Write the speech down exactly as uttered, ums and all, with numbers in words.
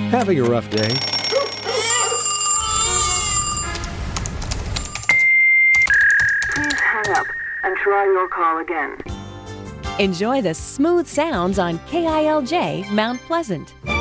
Having a rough day? Please hang up and try your call again. Enjoy the smooth sounds on K I L J Mount Pleasant.